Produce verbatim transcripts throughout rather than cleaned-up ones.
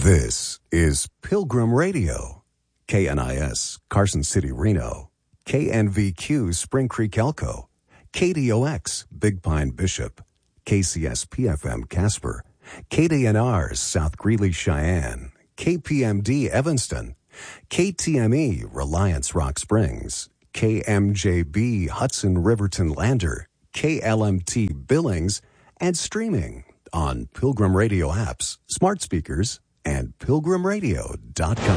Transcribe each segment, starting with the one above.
This is Pilgrim Radio, K N I S, Carson City, Reno, K N V Q, Spring Creek, Elko, K D O X, Big Pine, Bishop, K C S P F M, Casper, K D N R, South Greeley, Cheyenne, K P M D, Evanston, K T M E, Reliance, Rock Springs, K M J B, Hudson, Riverton, Lander, K L M T, Billings, and streaming on Pilgrim Radio apps, smart speakers, and pilgrim radio dot com.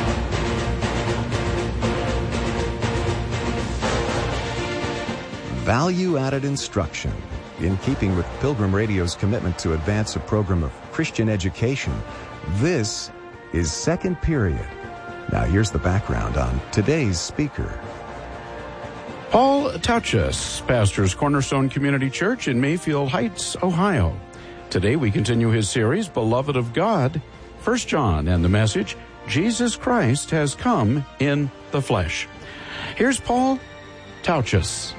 Value-added instruction. In keeping with Pilgrim Radio's commitment to advance a program of Christian education, this is Second Period. Now here's the background on today's speaker. Paul Tauchus pastors Cornerstone Community Church in Mayfield Heights, Ohio. Today we continue his series, Beloved of God, First John, and the message, Jesus Christ has come in the flesh. Here's Paul Tauchus.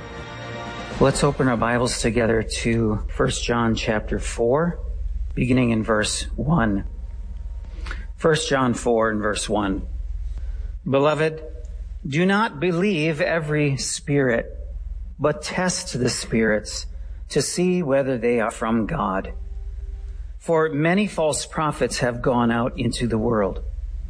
Let's open our Bibles together to First John chapter four, beginning in verse one. First John four and verse one. Beloved, do not believe every spirit, but test the spirits to see whether they are from God. For many false prophets have gone out into the world.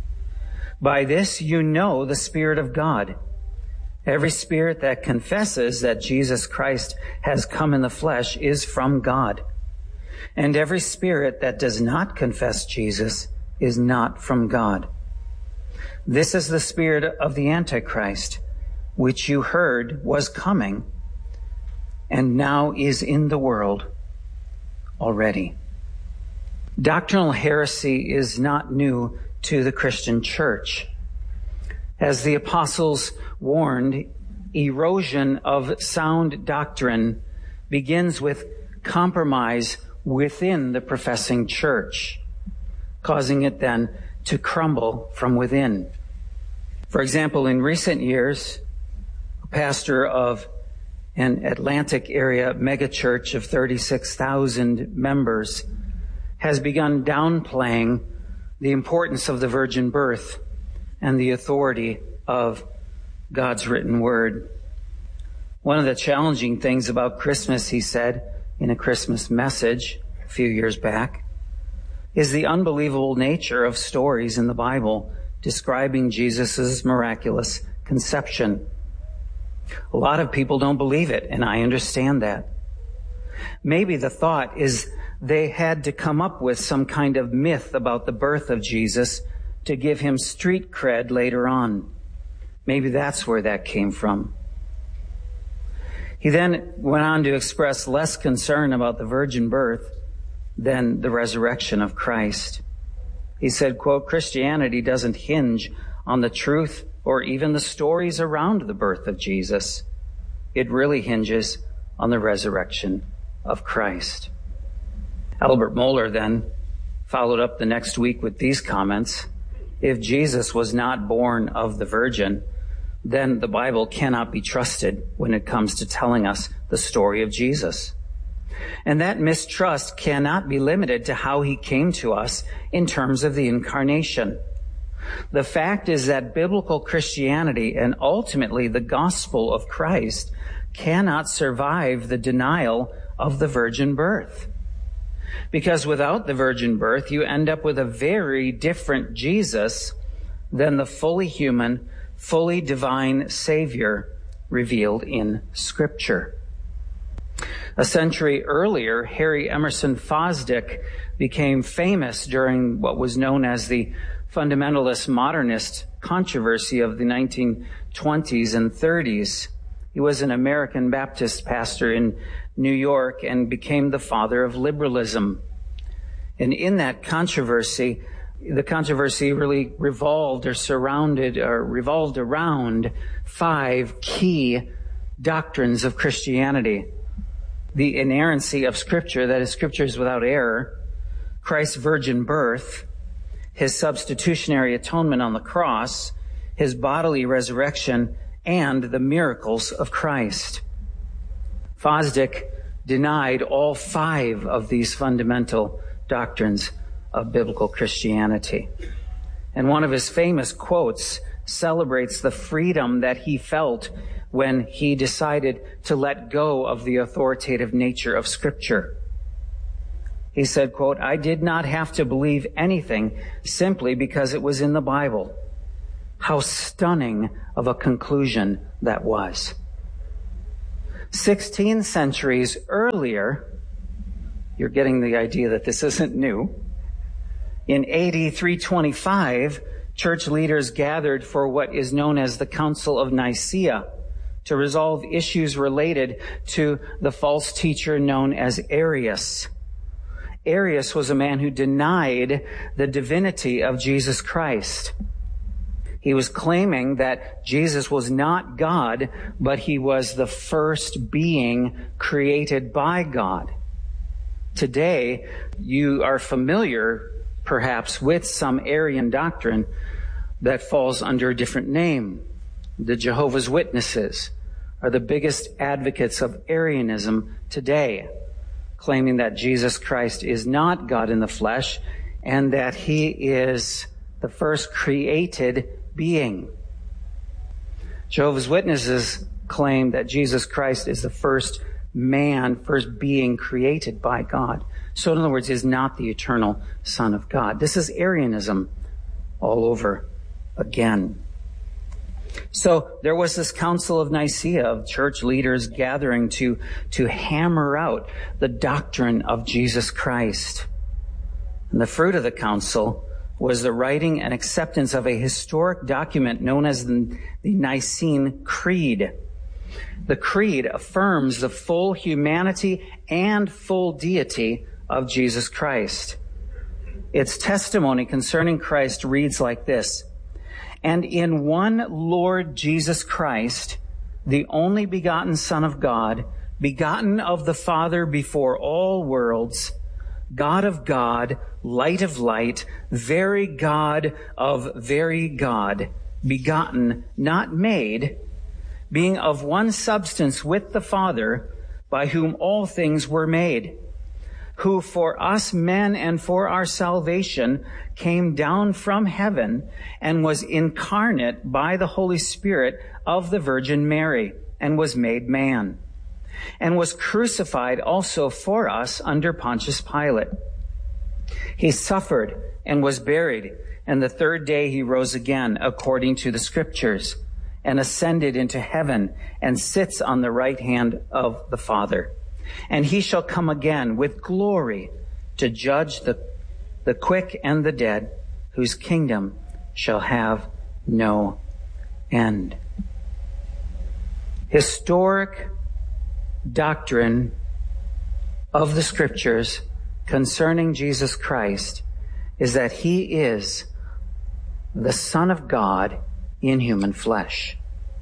By this you know the Spirit of God. Every spirit that confesses that Jesus Christ has come in the flesh is from God. And every spirit that does not confess Jesus is not from God. This is the spirit of the Antichrist, which you heard was coming and now is in the world already. Doctrinal heresy is not new to the Christian church. As the apostles warned, erosion of sound doctrine begins with compromise within the professing church, causing it then to crumble from within. For example, in recent years, a pastor of an Atlantic area megachurch of thirty-six thousand members has begun downplaying the importance of the virgin birth and the authority of God's written word. One of the challenging things about Christmas, he said in a Christmas message a few years back, is the unbelievable nature of stories in the Bible describing Jesus' miraculous conception. A lot of people don't believe it, and I understand that. Maybe the thought is they had to come up with some kind of myth about the birth of Jesus to give him street cred later on. Maybe that's where that came from. He then went on to express less concern about the virgin birth than the resurrection of Christ. He said, quote, Christianity doesn't hinge on the truth or even the stories around the birth of Jesus. It really hinges on the resurrection of Christ. Albert Mohler then followed up the next week with these comments. If Jesus was not born of the Virgin, then the Bible cannot be trusted when it comes to telling us the story of Jesus. And that mistrust cannot be limited to how he came to us in terms of the incarnation. The fact is that biblical Christianity and ultimately the gospel of Christ cannot survive the denial of the virgin birth. Because without the virgin birth, you end up with a very different Jesus than the fully human, fully divine Savior revealed in Scripture. A century earlier, Harry Emerson Fosdick became famous during what was known as the fundamentalist modernist controversy of the nineteen twenties and thirties. He was an American Baptist pastor in New York and became the father of liberalism. And in that controversy, the controversy really revolved or surrounded or revolved around five key doctrines of Christianity. The inerrancy of Scripture, that is, Scripture is without error, Christ's virgin birth, his substitutionary atonement on the cross, his bodily resurrection, and the miracles of Christ. Fosdick denied all five of these fundamental doctrines of biblical Christianity. And one of his famous quotes celebrates the freedom that he felt when he decided to let go of the authoritative nature of Scripture. He said, quote, "I did not have to believe anything simply because it was in the Bible." How stunning of a conclusion that was. Sixteen centuries earlier, you're getting the idea that this isn't new. In A D three twenty-five, church leaders gathered for what is known as the Council of Nicaea to resolve issues related to the false teacher known as Arius. Arius was a man who denied the divinity of Jesus Christ. He was claiming that Jesus was not God, but he was the first being created by God. Today, you are familiar, perhaps, with some Arian doctrine that falls under a different name. The Jehovah's Witnesses are the biggest advocates of Arianism today, claiming that Jesus Christ is not God in the flesh and that he is the first created being. Jehovah's Witnesses claim that Jesus Christ is the first man, first being created by God. So in other words, is not the eternal Son of God. This is Arianism all over again. So there was this Council of Nicaea of church leaders gathering to, to hammer out the doctrine of Jesus Christ. And the fruit of the council was the writing and acceptance of a historic document known as the, the Nicene Creed. The Creed affirms the full humanity and full deity of Jesus Christ. Its testimony concerning Christ reads like this: "And in one Lord Jesus Christ, the only begotten Son of God, begotten of the Father before all worlds, God of God, light of light, very God of very God, begotten, not made, being of one substance with the Father, by whom all things were made, who for us men and for our salvation came down from heaven and was incarnate by the Holy Spirit of the Virgin Mary and was made man, and was crucified also for us under Pontius Pilate. He suffered and was buried, and the third day he rose again according to the Scriptures, and ascended into heaven and sits on the right hand of the Father. And he shall come again with glory to judge the, the quick and the dead, whose kingdom shall have no end." Historic doctrine of the Scriptures concerning Jesus Christ is that he is the Son of God in human flesh.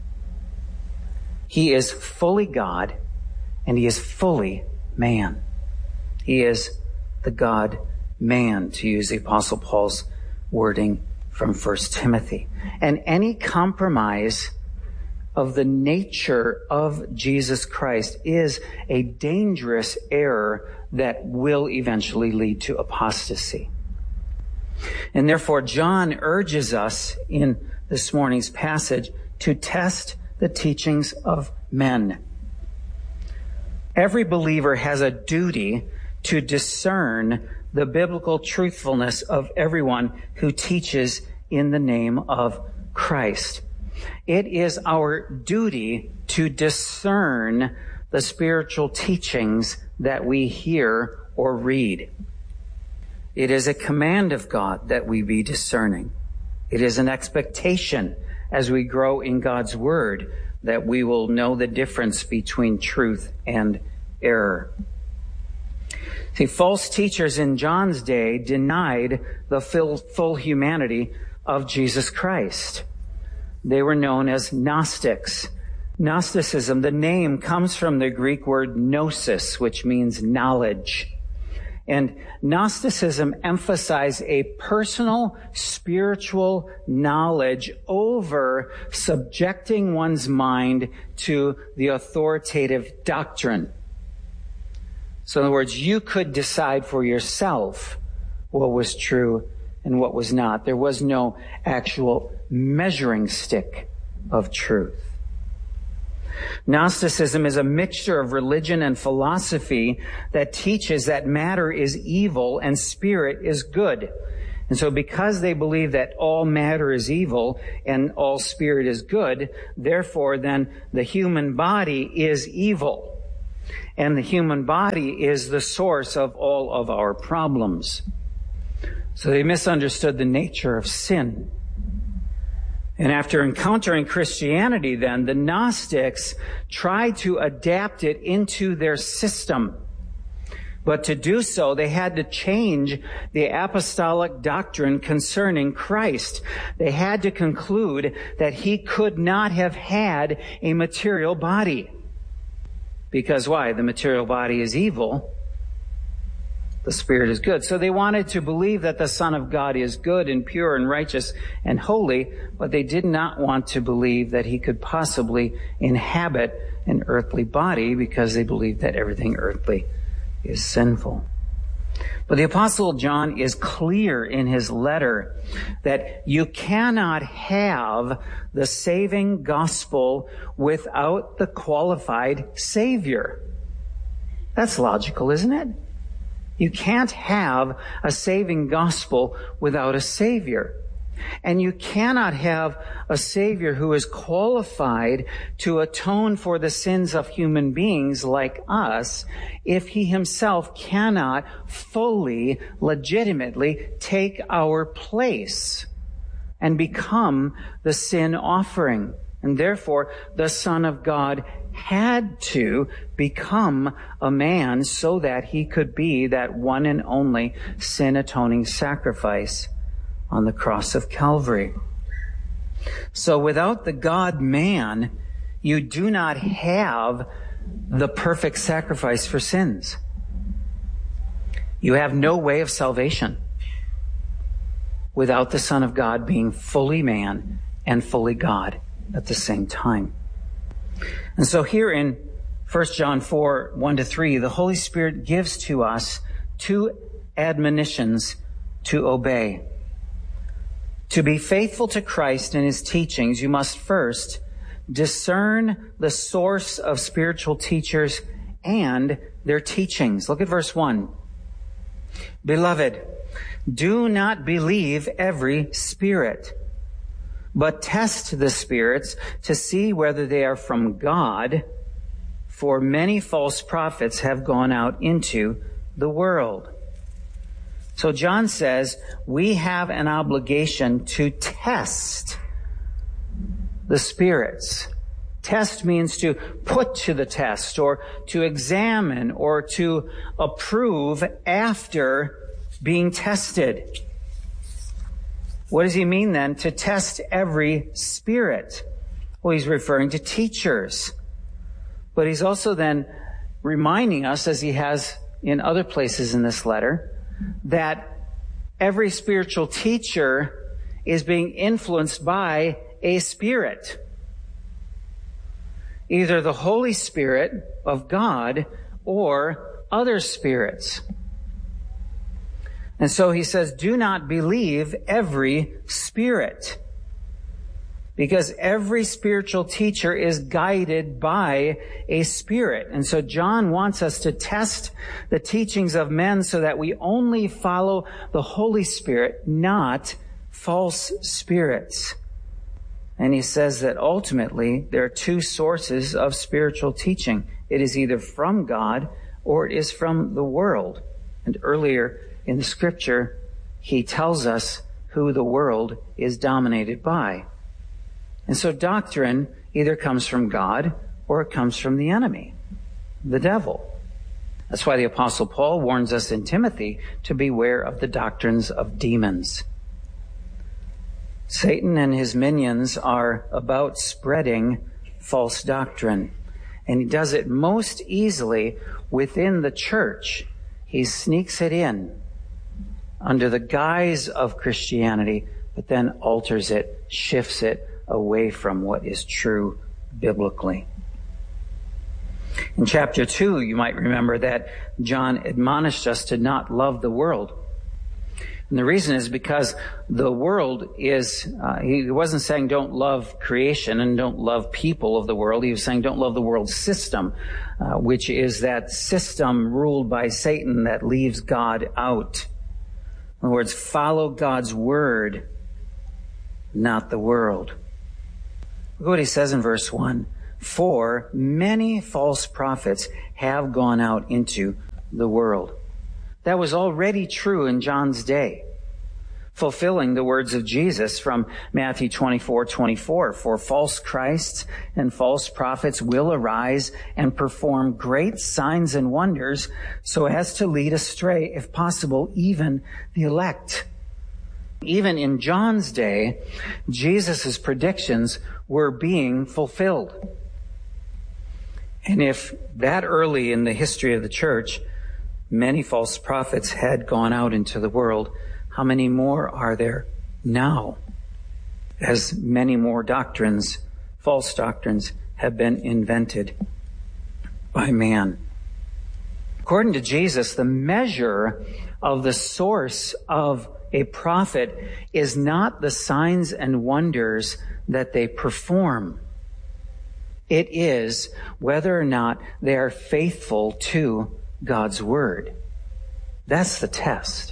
He is fully God and he is fully man. He is the God-man, to use the Apostle Paul's wording from First Timothy. And any compromise of the nature of Jesus Christ is a dangerous error that will eventually lead to apostasy. And therefore, John urges us in this morning's passage to test the teachings of men. Every believer has a duty to discern the biblical truthfulness of everyone who teaches in the name of Christ. It is our duty to discern the spiritual teachings that we hear or read. It is a command of God that we be discerning. It is an expectation as we grow in God's Word that we will know the difference between truth and error. See, false teachers in John's day denied the full, full humanity of Jesus Christ. They were known as Gnostics. Gnosticism, the name comes from the Greek word gnosis, which means knowledge. And Gnosticism emphasized a personal spiritual knowledge over subjecting one's mind to the authoritative doctrine. So in other words, you could decide for yourself what was true and what was not. There was no actual measuring stick of truth. Gnosticism is a mixture of religion and philosophy that teaches that matter is evil and spirit is good. And so because they believe that all matter is evil and all spirit is good, therefore then the human body is evil. And the human body is the source of all of our problems. So they misunderstood the nature of sin. And after encountering Christianity then, the Gnostics tried to adapt it into their system. But to do so, they had to change the apostolic doctrine concerning Christ. They had to conclude that he could not have had a material body. Because why? The material body is evil. The Spirit is good. So they wanted to believe that the Son of God is good and pure and righteous and holy, but they did not want to believe that he could possibly inhabit an earthly body because they believed that everything earthly is sinful. But the Apostle John is clear in his letter that you cannot have the saving gospel without the qualified Savior. That's logical, isn't it? You can't have a saving gospel without a Savior. And you cannot have a Savior who is qualified to atone for the sins of human beings like us if he himself cannot fully, legitimately take our place and become the sin offering. And therefore, the Son of God had to become a man so that he could be that one and only sin-atoning sacrifice on the cross of Calvary. So without the God-man, you do not have the perfect sacrifice for sins. You have no way of salvation without the Son of God being fully man and fully God at the same time. And so here in First John four, one to three, the Holy Spirit gives to us two admonitions to obey. To be faithful to Christ and his teachings, you must first discern the source of spiritual teachers and their teachings. Look at verse one. Beloved, do not believe every spirit, but test the spirits to see whether they are from God, for many false prophets have gone out into the world. So John says we have an obligation to test the spirits. Test means to put to the test or to examine or to approve after being tested. What does he mean then to test every spirit? Well, he's referring to teachers. But he's also then reminding us, as he has in other places in this letter, that every spiritual teacher is being influenced by a spirit. Either the Holy Spirit of God or other spirits. And so he says, do not believe every spirit. Because every spiritual teacher is guided by a spirit. And so John wants us to test the teachings of men so that we only follow the Holy Spirit, not false spirits. And he says that ultimately there are two sources of spiritual teaching. It is either from God or it is from the world. And earlier in the scripture, he tells us who the world is dominated by. And so doctrine either comes from God or it comes from the enemy, the devil. That's why the Apostle Paul warns us in Timothy to beware of the doctrines of demons. Satan and his minions are about spreading false doctrine, and he does it most easily within the church. He sneaks it in under the guise of Christianity, but then alters it, shifts it away from what is true biblically. In chapter two, you might remember that John admonished us to not love the world. And the reason is because the world is, uh, he wasn't saying don't love creation and don't love people of the world. He was saying don't love the world system, uh, which is that system ruled by Satan that leaves God out. In other words, follow God's word, not the world. Look what he says in verse one. For many false prophets have gone out into the world. That was already true in John's day, fulfilling the words of Jesus from Matthew twenty-four twenty-four. For false Christs and false prophets will arise and perform great signs and wonders so as to lead astray, if possible, even the elect. Even in John's day, Jesus' predictions were being fulfilled. And if that early in the history of the church, many false prophets had gone out into the world, how many more are there now? As many more doctrines, false doctrines, have been invented by man. According to Jesus, the measure of the source of a prophet is not the signs and wonders that they perform. It is whether or not they are faithful to God's word. That's the test.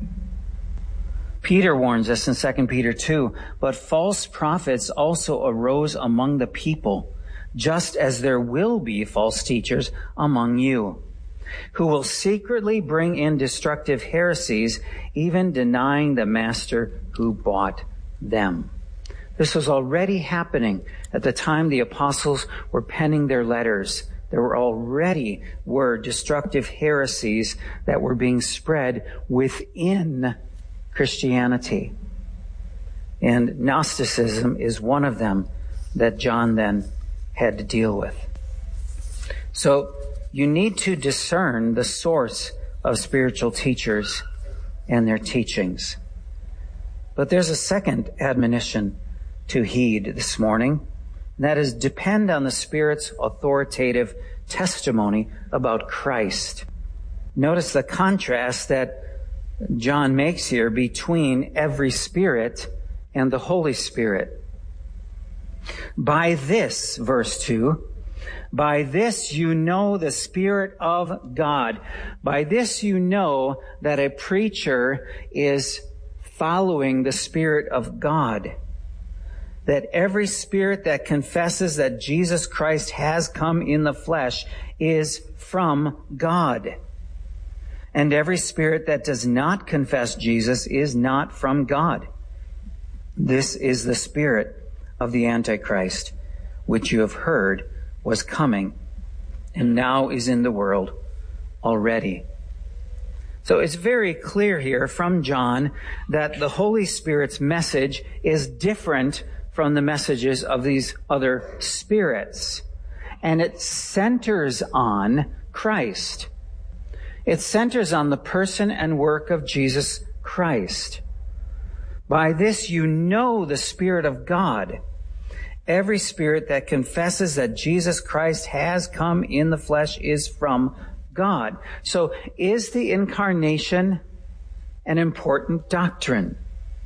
Peter warns us in Second Peter two, but false prophets also arose among the people, just as there will be false teachers among you, who will secretly bring in destructive heresies, even denying the master who bought them. This was already happening at the time the apostles were penning their letters. There were already were destructive heresies that were being spread within Christianity. And Gnosticism is one of them that John then had to deal with. So you need to discern the source of spiritual teachers and their teachings. But there's a second admonition to heed this morning. And that is, depend on the Spirit's authoritative testimony about Christ. Notice the contrast that John makes here between every spirit and the Holy Spirit. By this, verse two, by this you know the Spirit of God. By this you know that a preacher is following the Spirit of God. That every spirit that confesses that Jesus Christ has come in the flesh is from God. And every spirit that does not confess Jesus is not from God. This is the spirit of the Antichrist, which you have heard was coming and now is in the world already. So it's very clear here from John that the Holy Spirit's message is different from the messages of these other spirits. And it centers on Christ. It centers on the person and work of Jesus Christ. By this you know the Spirit of God. Every spirit that confesses that Jesus Christ has come in the flesh is from God. So is the incarnation an important doctrine?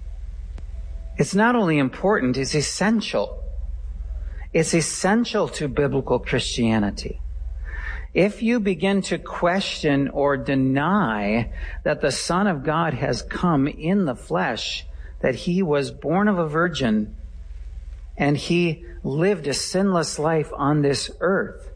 It's not only important, it's essential. It's essential to biblical Christianity. If you begin to question or deny that the Son of God has come in the flesh, that he was born of a virgin, and he lived a sinless life on this earth,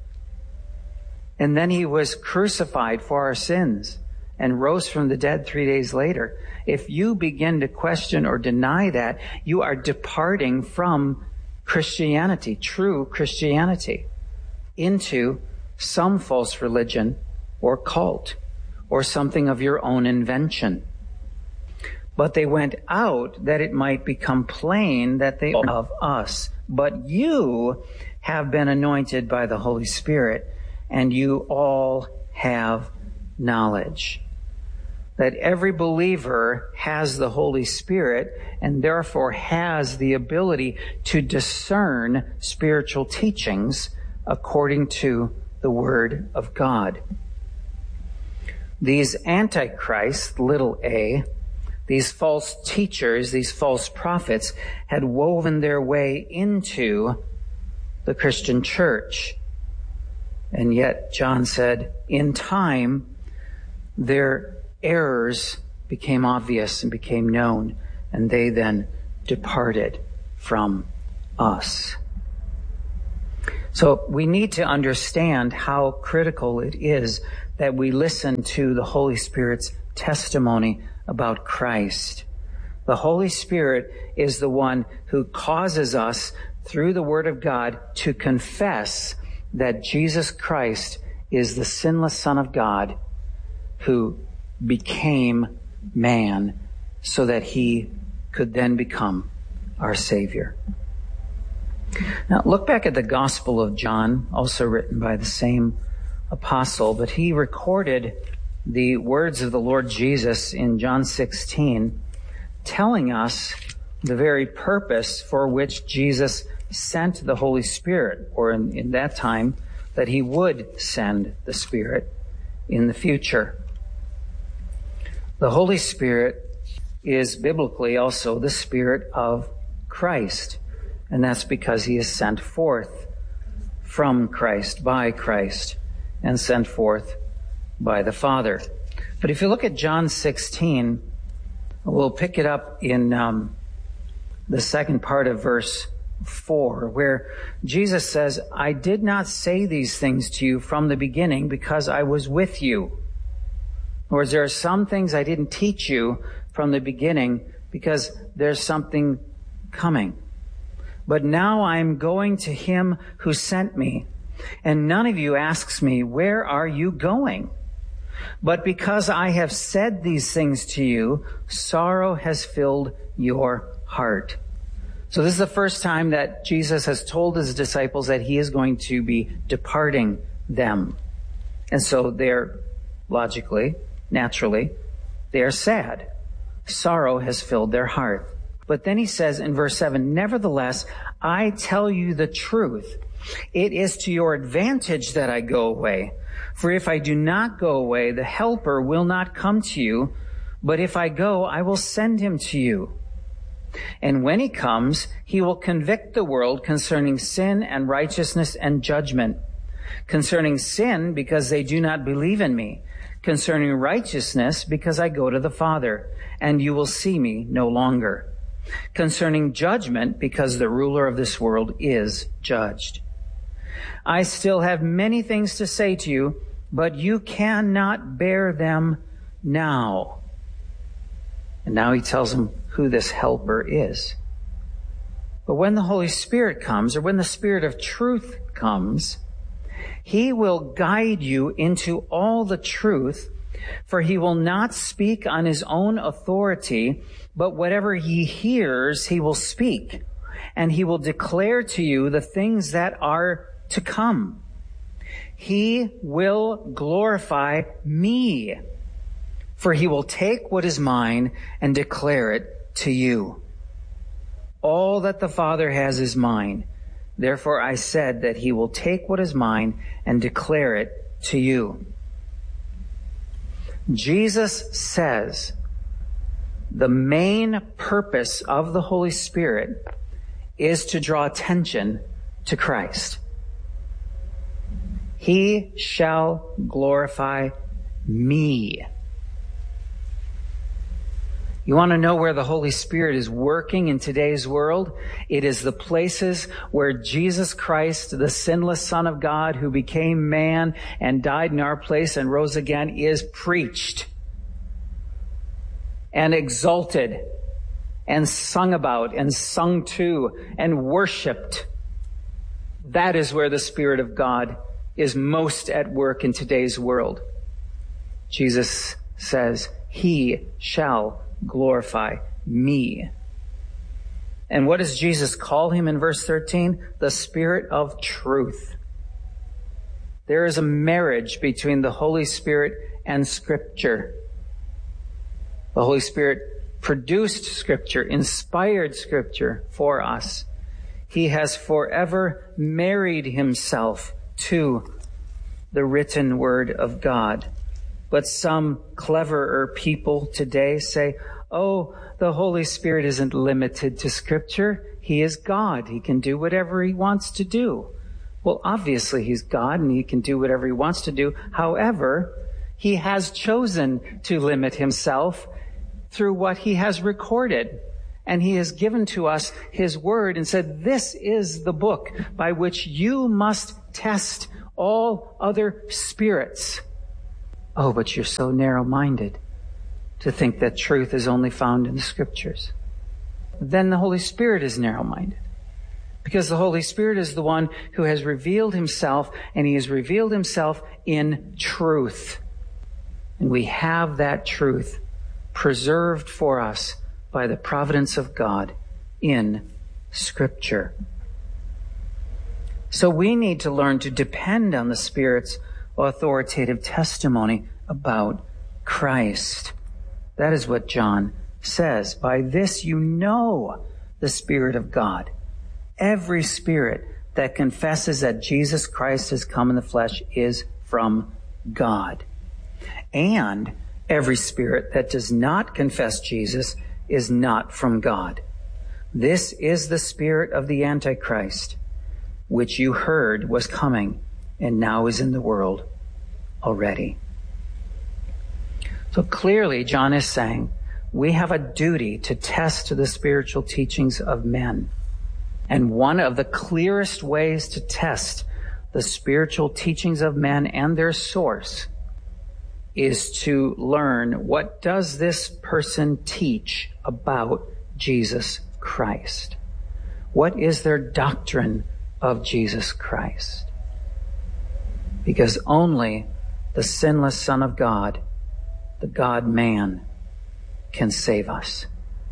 and then he was crucified for our sins and rose from the dead three days later. If you begin to question or deny that, you are departing from Christianity, true Christianity, into some false religion or cult or something of your own invention. But they went out that it might become plain that they are of us. But you have been anointed by the Holy Spirit, and you all have knowledge. That every believer has the Holy Spirit and therefore has the ability to discern spiritual teachings according to the Word of God. These antichrists, little a, These false teachers, these false prophets, had woven their way into the Christian church. And yet, John said, in time, their errors became obvious and became known, and they then departed from us. So we need to understand how critical it is that we listen to the Holy Spirit's testimony about Christ. The Holy Spirit is the one who causes us, through the Word of God, to confess that Jesus Christ is the sinless Son of God who became man so that he could then become our Savior. Now, look back at the Gospel of John, also written by the same apostle, but he recorded the words of the Lord Jesus in John sixteen, telling us the very purpose for which Jesus sent the Holy Spirit, or in, in that time, that he would send the Spirit in the future. The Holy Spirit is biblically also the Spirit of Christ, and that's because he is sent forth from Christ, by Christ, and sent forth by the Father. But if you look at John sixteen, we'll pick it up in um, the second part of verse four, where Jesus says, I did not say these things to you from the beginning because I was with you. In other words, there are some things I didn't teach you from the beginning because there's something coming. But now I'm going to him who sent me, and none of you asks me, where are you going? But because I have said these things to you, sorrow has filled your heart. So this is the first time that Jesus has told his disciples that he is going to be departing them. And so they're, logically, naturally, they are sad. Sorrow has filled their heart. But then he says in verse seven, nevertheless, I tell you the truth. It is to your advantage that I go away. For if I do not go away, the Helper will not come to you. But if I go, I will send him to you. And when he comes, he will convict the world concerning sin and righteousness and judgment. Concerning sin, because they do not believe in me. Concerning righteousness, because I go to the Father, and you will see me no longer. Concerning judgment, because the ruler of this world is judged. I still have many things to say to you, but you cannot bear them now. And now he tells them who this helper is. But when the Holy Spirit comes, or when the Spirit of truth comes, he will guide you into all the truth, for he will not speak on his own authority, but whatever he hears, he will speak, and he will declare to you the things that are to come. He will glorify me, for he will take what is mine and declare it to you. All that the Father has is mine. Therefore I said that he will take what is mine and declare it to you. Jesus says the main purpose of the Holy Spirit is to draw attention to Christ. He shall glorify me. You want to know where the Holy Spirit is working in today's world? It is the places where Jesus Christ, the sinless Son of God who became man and died in our place and rose again, is preached and exalted and sung about and sung to and worshiped. That is where the Spirit of God is most at work in today's world. Jesus says, he shall glorify me. And what does Jesus call him in verse thirteen? The Spirit of truth. There is a marriage between the Holy Spirit and Scripture. The Holy Spirit produced Scripture, inspired Scripture for us. He has forever married himself to the written Word of God. But some cleverer people today say, oh, the Holy Spirit isn't limited to Scripture. He is God. He can do whatever he wants to do. Well, obviously he's God and he can do whatever he wants to do. However, he has chosen to limit himself through what he has recorded. And he has given to us his word and said, this is the book by which you must test all other spirits. Oh, but you're so narrow-minded to think that truth is only found in the Scriptures. Then the Holy Spirit is narrow-minded. Because the Holy Spirit is the one who has revealed himself, and he has revealed himself in truth. And we have that truth preserved for us by the providence of God in Scripture. So we need to learn to depend on the Spirit's authoritative testimony about Christ. That is what John says. By this you know the Spirit of God. Every spirit that confesses that Jesus Christ has come in the flesh is from God. And every spirit that does not confess Jesus is not from God. This is the spirit of the Antichrist, which you heard was coming and now is in the world already. So clearly, John is saying we have a duty to test the spiritual teachings of men. And one of the clearest ways to test the spiritual teachings of men and their source is to learn, what does this person teach about Jesus Christ? What is their doctrine of Jesus Christ? Because only the sinless Son of God, the God-man, can save us.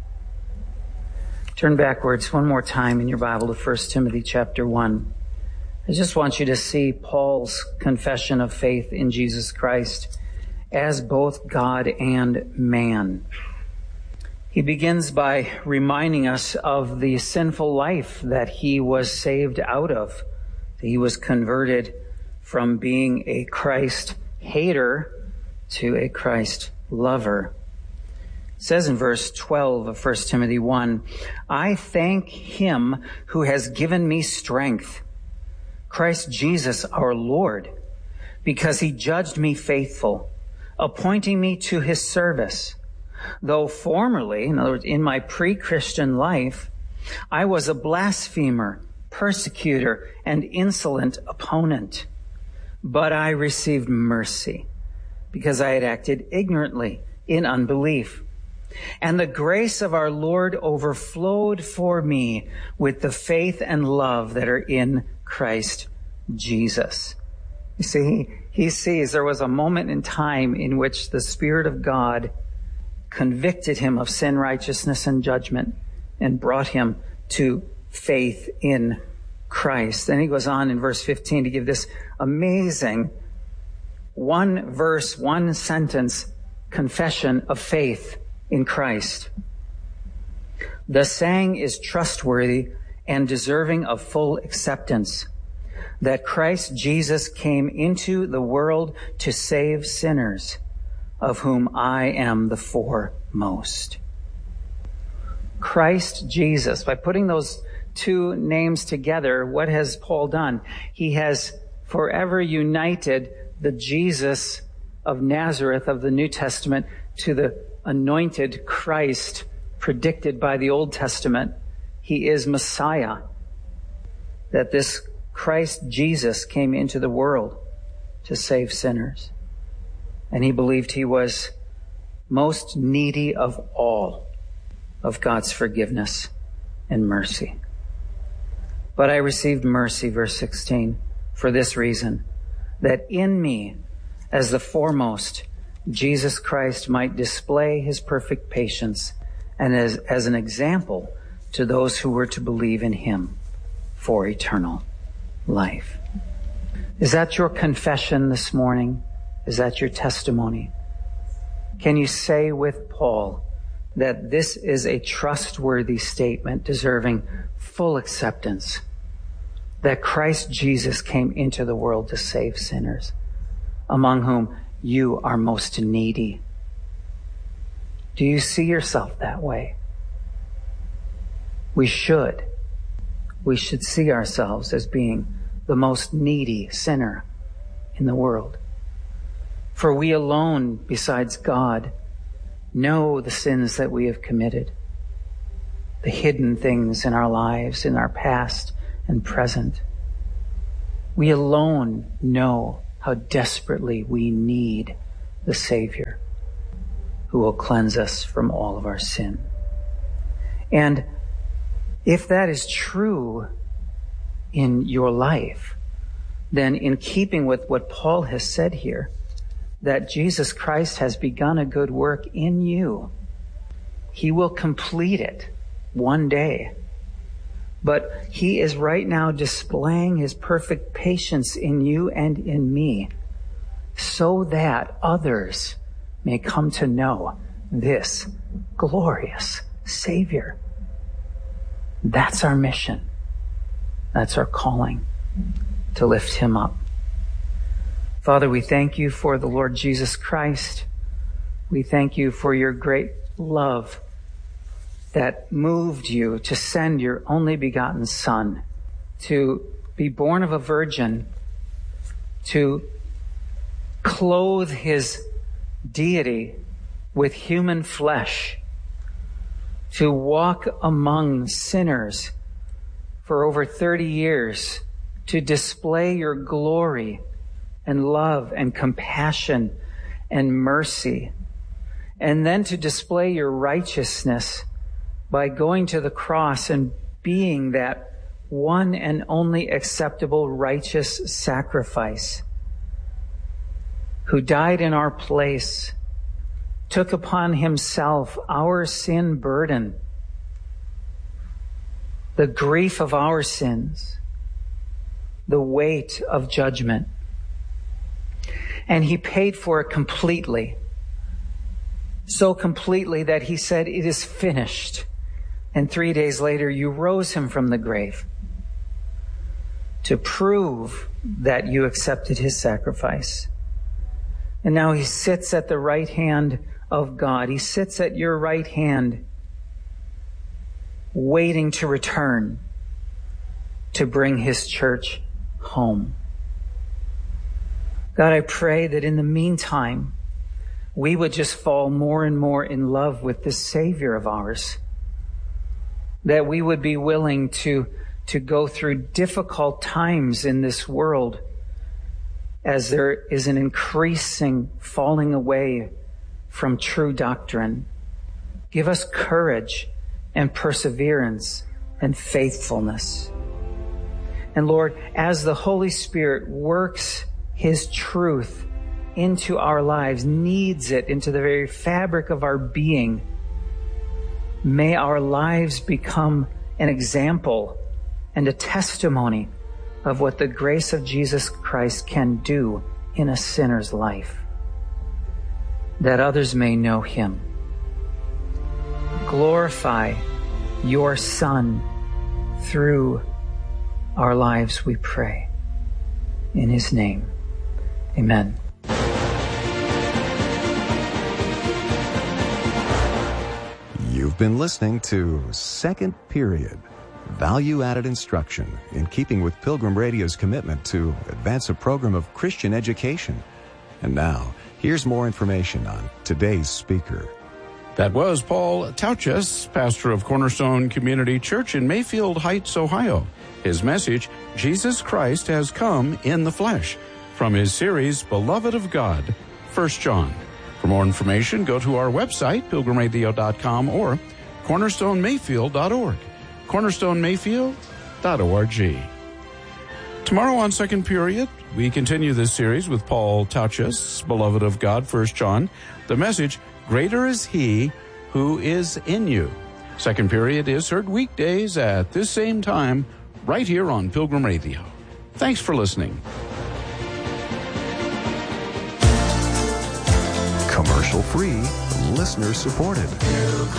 Turn backwards one more time in your Bible to First Timothy chapter one. I just want you to see Paul's confession of faith in Jesus Christ as both God and man. He begins by reminding us of the sinful life that he was saved out of. He was converted from being a Christ hater to a Christ lover. It says in verse twelve of First Timothy one, I thank him who has given me strength, Christ Jesus our Lord, because he judged me faithful, appointing me to his service. Though formerly, in other words, in my pre-Christian life, I was a blasphemer, persecutor, and insolent opponent. But I received mercy because I had acted ignorantly in unbelief. And the grace of our Lord overflowed for me with the faith and love that are in Christ Jesus. You see, he sees there was a moment in time in which the Spirit of God convicted him of sin, righteousness, and judgment and brought him to faith in Christ. Then he goes on in verse fifteen to give this amazing one verse, one sentence confession of faith in Christ. The saying is trustworthy and deserving of full acceptance, that Christ Jesus came into the world to save sinners, of whom I am the foremost. Christ Jesus. By putting those two names together, what has Paul done? He has forever united the Jesus of Nazareth of the New Testament to the anointed Christ predicted by the Old Testament. He is Messiah. That this Christ Jesus came into the world to save sinners. And he believed he was most needy of all of God's forgiveness and mercy. But I received mercy, verse sixteen, for this reason, that in me, as the foremost, Jesus Christ might display his perfect patience and as, as an example to those who were to believe in him for eternal life. Is that your confession this morning? Is that your testimony? Can you say with Paul that this is a trustworthy statement deserving full acceptance, that Christ Jesus came into the world to save sinners, among whom you are most needy? Do you see yourself that way? We should. We should see ourselves as being the most needy sinner in the world. For we alone, besides God, know the sins that we have committed, the hidden things in our lives, in our past and present. We alone know how desperately we need the Savior who will cleanse us from all of our sin. And if that is true in your life, then in keeping with what Paul has said here, that Jesus Christ has begun a good work in you, he will complete it one day. But he is right now displaying his perfect patience in you and in me, so that others may come to know this glorious Savior. That's our mission. That's our calling, to lift him up. Father, we thank you for the Lord Jesus Christ. We thank you for your great love that moved you to send your only begotten Son to be born of a virgin, to clothe his deity with human flesh, to walk among sinners for over thirty years, to display your glory and love and compassion and mercy, and then to display your righteousness by going to the cross and being that one and only acceptable righteous sacrifice, who died in our place, took upon himself our sin burden, the grief of our sins, the weight of judgment. And he paid for it completely, so completely that he said, "It is finished." And three days later, you rose him from the grave to prove that you accepted his sacrifice. And now he sits at the right hand of God. He sits at your right hand, waiting to return to bring his church home. God, I pray that in the meantime, we would just fall more and more in love with this Savior of ours, that we would be willing to, to go through difficult times in this world as there is an increasing falling away from true doctrine. Give us courage and perseverance and faithfulness. And Lord, as the Holy Spirit works his truth into our lives, kneads it into the very fabric of our being, may our lives become an example and a testimony of what the grace of Jesus Christ can do in a sinner's life, that others may know him. Glorify your Son through our lives, we pray. In his name, amen. You've been listening to Second Period, value-added instruction in keeping with Pilgrim Radio's commitment to advance a program of Christian education. And now, here's more information on today's speaker. That was Paul Tauchus, pastor of Cornerstone Community Church in Mayfield Heights, Ohio. His message, Jesus Christ has come in the flesh, from his series, Beloved of God, First John. For more information, go to our website, pilgrim radio dot com or cornerstone mayfield dot org, cornerstone mayfield dot org. Tomorrow on Second Period, we continue this series with Paul Tauchus, Beloved of God, First John. The message, Greater is he who is in you. Second Period is heard weekdays at this same time, right here on Pilgrim Radio. Thanks for listening. Commercial-free, listener-supported.